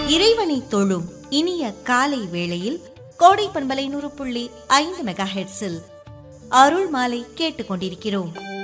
இறைவனை தொழும் இனிய காலை வேளையில் கோடை பண்பலை 100.5 மெகாஹெர்ட்ஸில் அருள் மாலை கேட்டுக்கொண்டிருக்கிறோம்.